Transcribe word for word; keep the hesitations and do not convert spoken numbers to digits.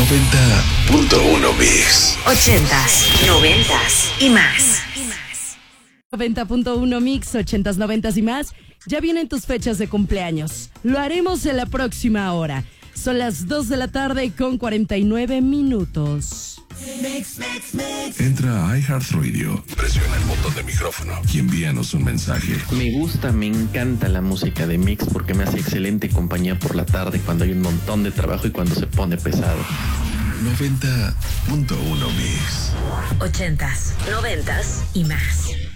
noventa punto uno Mix. Ochentas, noventas y más. noventa punto uno Mix, ochentas, noventas y más. Ya vienen tus fechas de cumpleaños. Lo haremos en la próxima hora. Son las dos de la tarde con cuarenta y nueve minutos. Entra a iHeartRadio, presiona el botón de micrófono y envíanos un mensaje. Me gusta, me encanta la música de Mix porque me hace excelente compañía por la tarde cuando hay un montón de trabajo y cuando se pone pesado. noventa punto uno Mix. Ochentas, noventas y más.